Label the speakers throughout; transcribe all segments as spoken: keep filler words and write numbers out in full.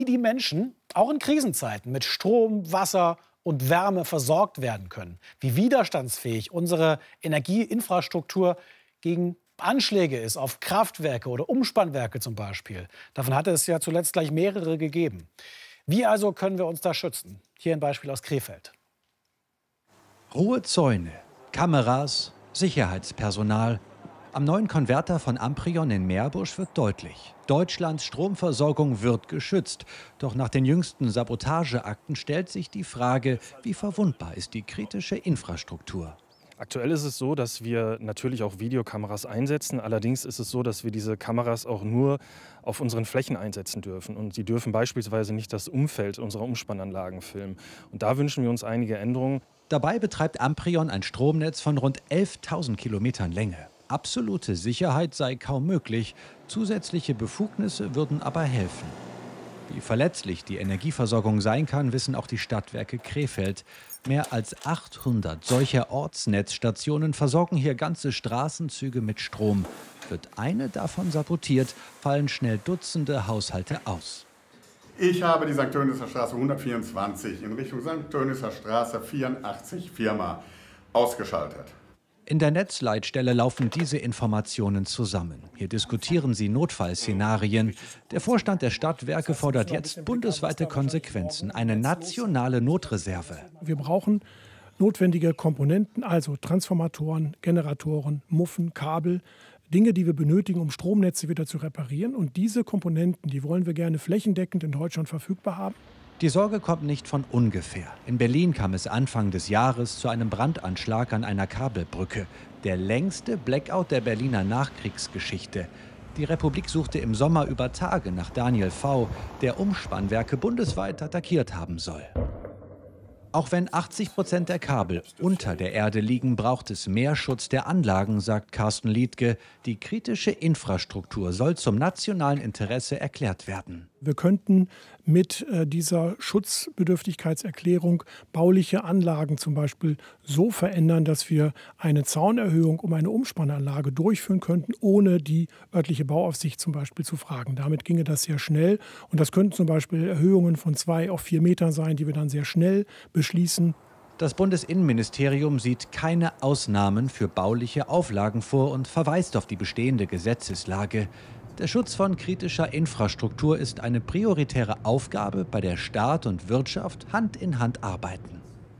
Speaker 1: wie die Menschen auch in Krisenzeiten mit Strom, Wasser und Wärme versorgt werden können. Wie widerstandsfähig unsere Energieinfrastruktur gegen Anschläge ist auf Kraftwerke oder Umspannwerke zum Beispiel. Davon hatte es ja zuletzt gleich mehrere gegeben. Wie also können wir uns da schützen? Hier ein Beispiel aus Krefeld.
Speaker 2: Hohe Zäune, Kameras, Sicherheitspersonal. Am neuen Konverter von Amprion in Meerbusch wird deutlich: Deutschlands Stromversorgung wird geschützt. Doch nach den jüngsten Sabotageakten stellt sich die Frage, wie verwundbar ist die kritische Infrastruktur?
Speaker 3: Aktuell ist es so, dass wir natürlich auch Videokameras einsetzen. Allerdings ist es so, dass wir diese Kameras auch nur auf unseren Flächen einsetzen dürfen. Und sie dürfen beispielsweise nicht das Umfeld unserer Umspannanlagen filmen. Und da wünschen wir uns einige Änderungen.
Speaker 2: Dabei betreibt Amprion ein Stromnetz von rund elftausend Kilometern Länge. Absolute Sicherheit sei kaum möglich. Zusätzliche Befugnisse würden aber helfen. Wie verletzlich die Energieversorgung sein kann, wissen auch die Stadtwerke Krefeld. Mehr als achthundert solcher Ortsnetzstationen versorgen hier ganze Straßenzüge mit Strom. Wird eine davon sabotiert, fallen schnell Dutzende Haushalte aus.
Speaker 4: Ich habe die Sankt Tönisser Straße hundertvierundzwanzig in Richtung Sankt Tönisser Straße vierundachtzig Firma ausgeschaltet.
Speaker 2: In der Netzleitstelle laufen diese Informationen zusammen. Hier diskutieren sie Notfallszenarien. Der Vorstand der Stadtwerke fordert jetzt bundesweite Konsequenzen, eine nationale Notreserve.
Speaker 5: Wir brauchen notwendige Komponenten, also Transformatoren, Generatoren, Muffen, Kabel, Dinge, die wir benötigen, um Stromnetze wieder zu reparieren. Und diese Komponenten, die wollen wir gerne flächendeckend in Deutschland verfügbar haben.
Speaker 2: Die Sorge kommt nicht von ungefähr. In Berlin kam es Anfang des Jahres zu einem Brandanschlag an einer Kabelbrücke. Der längste Blackout der Berliner Nachkriegsgeschichte. Die Republik suchte im Sommer über Tage nach Daniel V., der Umspannwerke bundesweit attackiert haben soll. Auch wenn achtzig Prozent der Kabel unter der Erde liegen, braucht es mehr Schutz der Anlagen, sagt Carsten Liedtke. Die kritische Infrastruktur soll zum nationalen Interesse erklärt werden.
Speaker 5: Wir könnten mit äh, dieser Schutzbedürftigkeitserklärung bauliche Anlagen zum Beispiel so verändern, dass wir eine Zaunerhöhung um eine Umspannanlage durchführen könnten, ohne die örtliche Bauaufsicht zum Beispiel zu fragen. Damit ginge das sehr schnell. Und das könnten zum Beispiel Erhöhungen von zwei auf vier Metern sein, die wir dann sehr schnell beschließen.
Speaker 2: Das Bundesinnenministerium sieht keine Ausnahmen für bauliche Auflagen vor und verweist auf die bestehende Gesetzeslage. Der Schutz von kritischer Infrastruktur ist eine prioritäre Aufgabe, bei der Staat und Wirtschaft Hand in Hand arbeiten.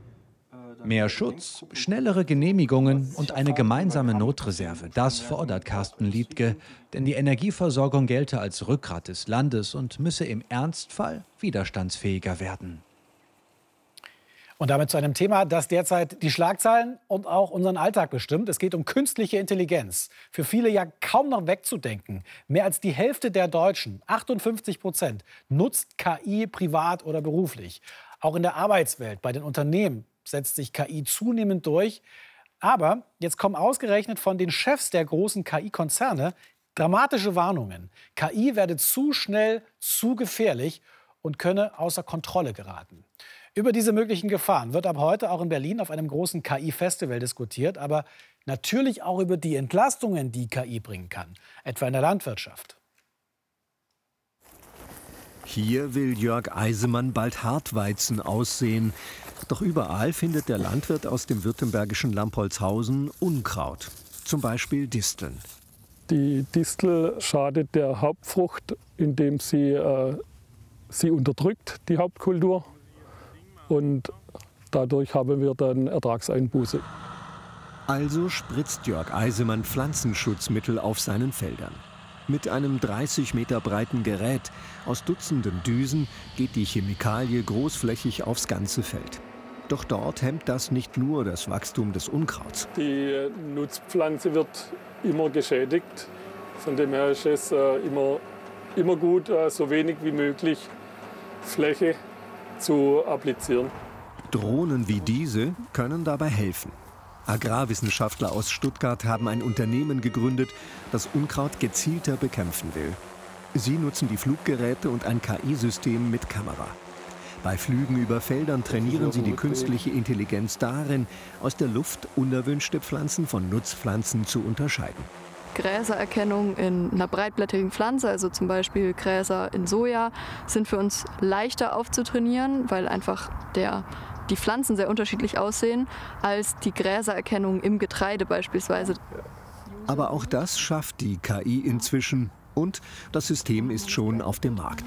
Speaker 2: Mehr Schutz, schnellere Genehmigungen und eine gemeinsame Notreserve, das fordert Carsten Liedtke, denn die Energieversorgung gelte als Rückgrat des Landes und müsse im Ernstfall widerstandsfähiger werden.
Speaker 1: Und damit zu einem Thema, das derzeit die Schlagzeilen und auch unseren Alltag bestimmt. Es geht um künstliche Intelligenz. Für viele ja kaum noch wegzudenken. Mehr als die Hälfte der Deutschen, achtundfünfzig Prozent, nutzt K I privat oder beruflich. Auch in der Arbeitswelt, bei den Unternehmen setzt sich K I zunehmend durch. Aber jetzt kommen ausgerechnet von den Chefs der großen K I-Konzerne dramatische Warnungen. K I werde zu schnell, zu gefährlich und könne außer Kontrolle geraten. Über diese möglichen Gefahren wird ab heute auch in Berlin auf einem großen K I-Festival diskutiert, aber natürlich auch über die Entlastungen, die K I bringen kann, etwa in der Landwirtschaft.
Speaker 6: Hier will Jörg Eisemann bald Hartweizen aussehen. Doch überall findet der Landwirt aus dem württembergischen Lampolzhausen Unkraut, zum Beispiel Disteln.
Speaker 7: Die Distel schadet der Hauptfrucht, indem sie äh, sie unterdrückt, die Hauptkultur. Und dadurch haben wir dann Ertragseinbuße.
Speaker 6: Also spritzt Jörg Eisemann Pflanzenschutzmittel auf seinen Feldern. Mit einem dreißig Meter breiten Gerät aus Dutzenden Düsen geht die Chemikalie großflächig aufs ganze Feld. Doch dort hemmt das nicht nur das Wachstum des Unkrauts.
Speaker 7: Die Nutzpflanze wird immer geschädigt. Von dem her ist es äh, immer, immer gut, äh, so wenig wie möglich Fläche zu applizieren.
Speaker 6: Drohnen wie diese können dabei helfen. Agrarwissenschaftler aus Stuttgart haben ein Unternehmen gegründet, das Unkraut gezielter bekämpfen will. Sie nutzen die Fluggeräte und ein K I-System mit Kamera. Bei Flügen über Feldern trainieren sie die künstliche Intelligenz darin, aus der Luft unerwünschte Pflanzen von Nutzpflanzen zu unterscheiden.
Speaker 8: Gräsererkennung in einer breitblättrigen Pflanze, also zum Beispiel Gräser in Soja, sind für uns leichter aufzutrainieren, weil einfach der, die Pflanzen sehr unterschiedlich aussehen, als die Gräsererkennung im Getreide beispielsweise.
Speaker 6: Aber auch das schafft die K I inzwischen und das System ist schon auf dem Markt.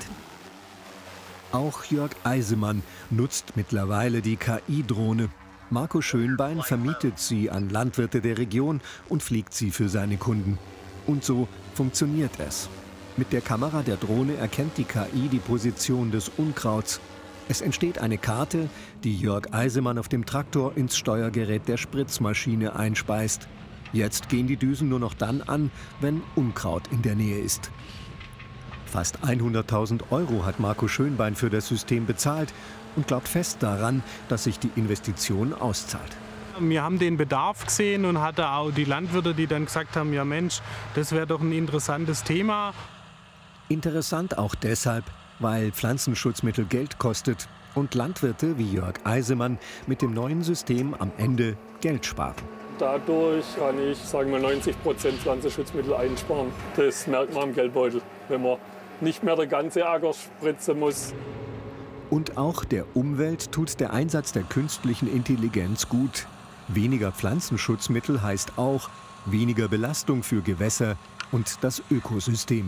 Speaker 6: Auch Jörg Eisemann nutzt mittlerweile die K I-Drohne. Marco Schönbein vermietet sie an Landwirte der Region und fliegt sie für seine Kunden. Und so funktioniert es. Mit der Kamera der Drohne erkennt die K I die Position des Unkrauts. Es entsteht eine Karte, die Jörg Eisemann auf dem Traktor ins Steuergerät der Spritzmaschine einspeist. Jetzt gehen die Düsen nur noch dann an, wenn Unkraut in der Nähe ist. Fast hunderttausend Euro hat Marco Schönbein für das System bezahlt und glaubt fest daran, dass sich die Investition auszahlt.
Speaker 9: Wir haben den Bedarf gesehen und hatten auch die Landwirte, die dann gesagt haben, ja Mensch, das wäre doch ein interessantes Thema.
Speaker 6: Interessant auch deshalb, weil Pflanzenschutzmittel Geld kostet und Landwirte wie Jörg Eisemann mit dem neuen System am Ende Geld sparen.
Speaker 7: Dadurch kann ich, sagen wir, neunzig Prozent Pflanzenschutzmittel einsparen. Das merkt man am Geldbeutel, wenn man nicht mehr der ganze Acker spritzen muss.
Speaker 6: Und auch der Umwelt tut der Einsatz der künstlichen Intelligenz gut. Weniger Pflanzenschutzmittel heißt auch weniger Belastung für Gewässer und das Ökosystem.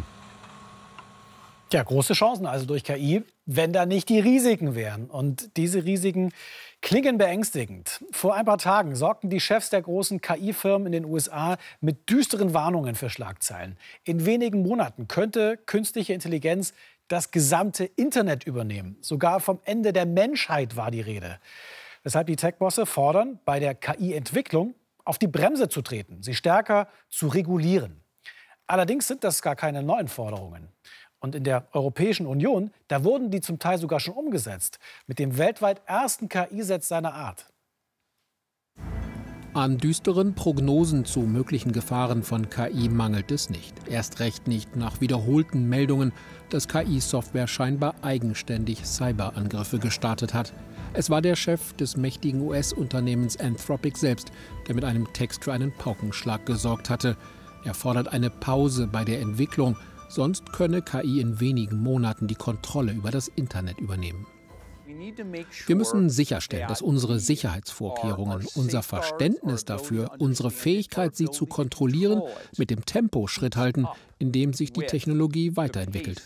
Speaker 1: Ja, große Chancen also durch K I, wenn da nicht die Risiken wären. Und diese Risiken klingen beängstigend. Vor ein paar Tagen sorgten die Chefs der großen K I-Firmen in den U S A mit düsteren Warnungen für Schlagzeilen. In wenigen Monaten könnte künstliche Intelligenz das gesamte Internet übernehmen. Sogar vom Ende der Menschheit war die Rede. Weshalb die Tech-Bosse fordern, bei der K I-Entwicklung auf die Bremse zu treten, sie stärker zu regulieren. Allerdings sind das gar keine neuen Forderungen. Und in der Europäischen Union, da wurden die zum Teil sogar schon umgesetzt. Mit dem weltweit ersten K I-Gesetz seiner Art.
Speaker 10: An düsteren Prognosen zu möglichen Gefahren von K I mangelt es nicht. Erst recht nicht nach wiederholten Meldungen, dass K I-Software scheinbar eigenständig Cyberangriffe gestartet hat. Es war der Chef des mächtigen U S-Unternehmens Anthropic selbst, der mit einem Text für einen Paukenschlag gesorgt hatte. Er fordert eine Pause bei der Entwicklung. Sonst könne K I in wenigen Monaten die Kontrolle über das Internet übernehmen. Wir müssen sicherstellen, dass unsere Sicherheitsvorkehrungen, unser Verständnis dafür, unsere Fähigkeit, sie zu kontrollieren, mit dem Tempo Schritt halten, in dem sich die Technologie weiterentwickelt.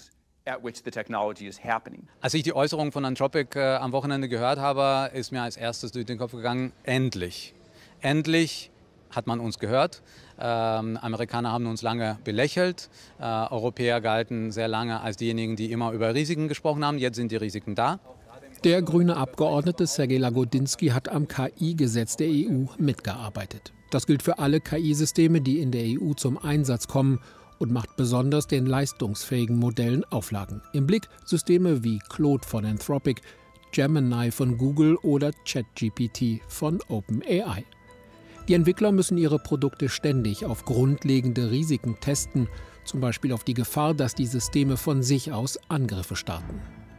Speaker 11: Als ich die Äußerung von Anthropic äh, am Wochenende gehört habe, ist mir als erstes durch den Kopf gegangen, endlich. Endlich hat man uns gehört. Ähm, Amerikaner haben uns lange belächelt. Äh, Europäer galten sehr lange als diejenigen, die immer über Risiken gesprochen haben. Jetzt sind die Risiken da.
Speaker 10: Der grüne Abgeordnete Sergej Lagodinsky hat am K I-Gesetz der E U mitgearbeitet. Das gilt für alle K I-Systeme, die in der E U zum Einsatz kommen und macht besonders den leistungsfähigen Modellen Auflagen. Im Blick Systeme wie Claude von Anthropic, Gemini von Google oder ChatGPT von OpenAI. Die Entwickler müssen ihre Produkte ständig auf grundlegende Risiken testen, zum Beispiel auf die Gefahr, dass die Systeme von sich aus Angriffe starten.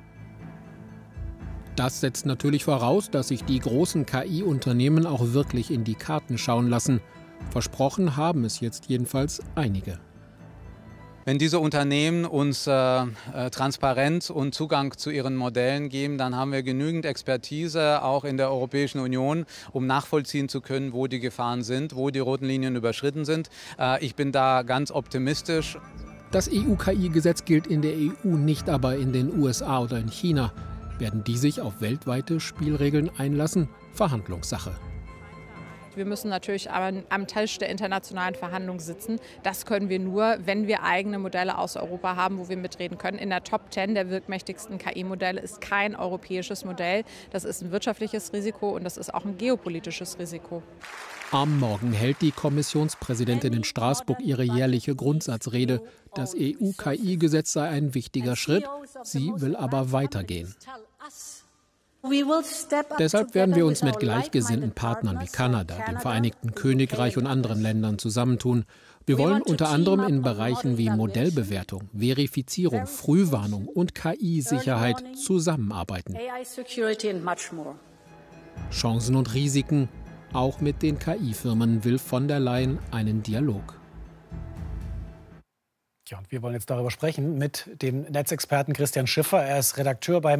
Speaker 10: Das setzt natürlich voraus, dass sich die großen K I-Unternehmen auch wirklich in die Karten schauen lassen. Versprochen haben es jetzt jedenfalls einige.
Speaker 11: Wenn diese Unternehmen uns äh, Transparenz und Zugang zu ihren Modellen geben, dann haben wir genügend Expertise, auch in der Europäischen Union, um nachvollziehen zu können, wo die Gefahren sind, wo die roten Linien überschritten sind. Äh, ich bin da ganz optimistisch.
Speaker 10: Das E U-K I-Gesetz gilt in der E U nicht, aber in den U S A oder in China. Werden die sich auf weltweite Spielregeln einlassen? Verhandlungssache.
Speaker 12: Wir müssen natürlich aber am Tisch der internationalen Verhandlungen sitzen. Das können wir nur, wenn wir eigene Modelle aus Europa haben, wo wir mitreden können. In der Top zehn der wirkmächtigsten K I-Modelle ist kein europäisches Modell. Das ist ein wirtschaftliches Risiko und das ist auch ein geopolitisches Risiko.
Speaker 10: Am Morgen hält die Kommissionspräsidentin in Straßburg ihre jährliche Grundsatzrede. Das E U-K I-Gesetz sei ein wichtiger Schritt. Sie will aber weitergehen. Deshalb werden wir uns mit gleichgesinnten Partnern wie Kanada, dem Vereinigten Königreich und anderen Ländern zusammentun. Wir wollen unter anderem in Bereichen wie Modellbewertung, Verifizierung, Frühwarnung und K I-Sicherheit zusammenarbeiten. Chancen und Risiken. Auch mit den K I-Firmen will von der Leyen einen Dialog.
Speaker 1: Ja, und wir wollen jetzt darüber sprechen mit dem Netzexperten Christian Schiffer. Er ist Redakteur beim